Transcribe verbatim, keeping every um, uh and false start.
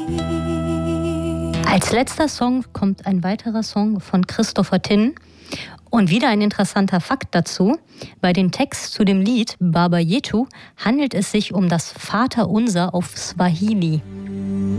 Als letzter Song kommt ein weiterer Song von Christopher Tin. Und wieder ein interessanter Fakt dazu: Bei dem Text zu dem Lied Baba Yetu handelt es sich um das Vaterunser auf Swahili.